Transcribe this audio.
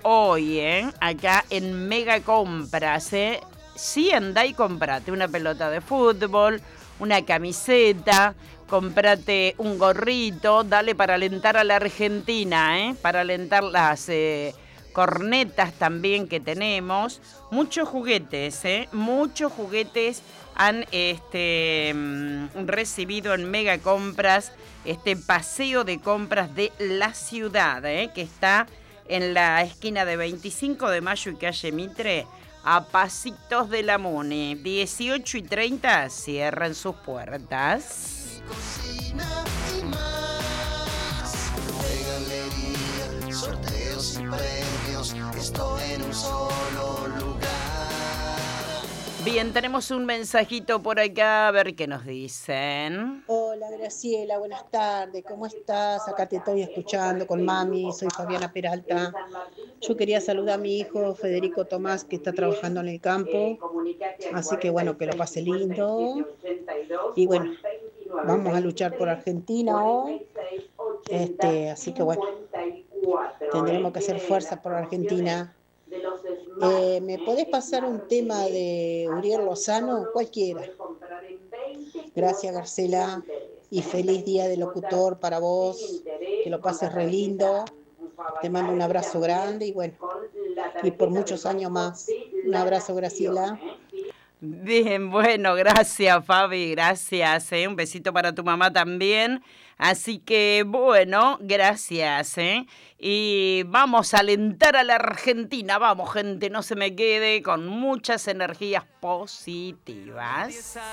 hoy, acá en Mega Compras, Sí, andá y comprate una pelota de fútbol, una camiseta, comprate un gorrito, dale para alentar a la Argentina, para alentar las cornetas también que tenemos. Muchos juguetes, muchos juguetes han recibido en Mega Compras este paseo de compras de la ciudad, que está en la esquina de 25 de Mayo y calle Mitre, a pasitos de la Muni. 18:30 cierran sus puertas. Cocina y más. Regalería, sorteos y premios, esto en un solo lugar. Bien, tenemos un mensajito por acá, a ver qué nos dicen. Hola Graciela, buenas tardes, ¿cómo estás? Acá te estoy escuchando con mami, soy Fabiana Peralta. Yo quería saludar a mi hijo Federico Tomás, que está trabajando en el campo, así que bueno, que lo pase lindo. Y bueno, vamos a luchar por Argentina hoy, así que bueno, tendremos que hacer fuerza por Argentina. ¿Me podés pasar un tema de Uriel Lozano? Cualquiera. Gracias, Garcela, y feliz día del locutor para vos, que lo pases re lindo. Te mando un abrazo grande y bueno, y por muchos años más. Un abrazo, Graciela. Bien, bueno, gracias Fabi, gracias, un besito para tu mamá también. Así que bueno, gracias, y vamos a alentar a la Argentina, vamos gente, no se me quede, con muchas energías positivas.